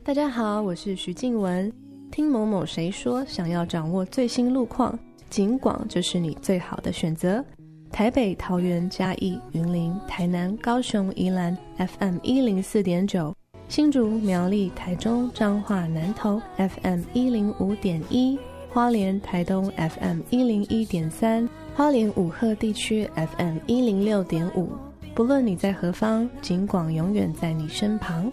大家好，我是徐静雯。听某某谁说，想要掌握最新路况，警广就是你最好的选择。台北、桃园、嘉义、云林、台南、高雄、宜兰 FM 104.9，新竹、苗栗、台中、彰化、南投 FM 105.1，花莲、台东 FM 101.3，花莲武鹤地区 FM 106.5。不论你在何方，警广永远在你身旁。